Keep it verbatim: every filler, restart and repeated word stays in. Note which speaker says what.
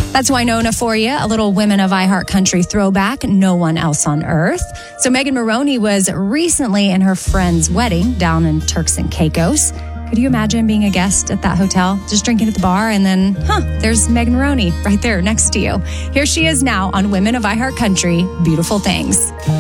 Speaker 1: That's Winona for you, a little Women of iHeartCountry throwback, no one else on earth. So Megan Maroney was recently in her friend's wedding down in Turks and Caicos. Could you imagine being a guest at that hotel, just drinking at the bar, and then, huh, there's Megan Maroney right there next to you. Here she is now on Women of iHeartCountry, Beautiful Things.